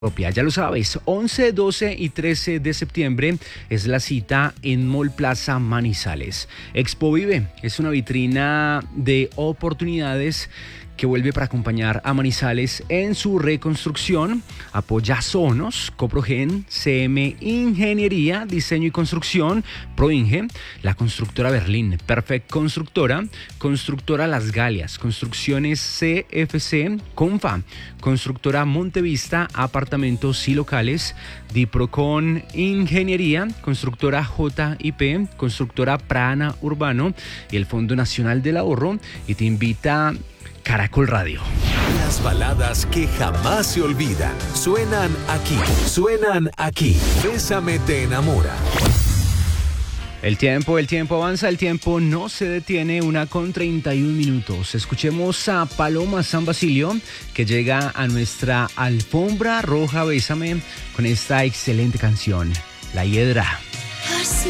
Propia. Ya lo sabes, 11, 12 y 13 de septiembre es la cita en Mall Plaza Manizales. Expo Vive es una vitrina de oportunidades que vuelve para acompañar a Manizales en su reconstrucción. Apoya Sonos, Coprogen, CM Ingeniería, Diseño y Construcción, Proinge, la constructora Berlín, Perfect Constructora, Constructora Las Galias, Construcciones CFC, Confa, Constructora Montevista, Apartamentos y Locales, Diprocon Ingeniería, Constructora JIP, Constructora Prana Urbano y el Fondo Nacional del Ahorro. Y te invita Caracol Radio. Las baladas que jamás se olvidan suenan aquí. Bésame te enamora. El tiempo avanza, el tiempo no se detiene, 1:31. Escuchemos a Paloma San Basilio, que llega a nuestra alfombra roja Bésame con esta excelente canción, La Hiedra.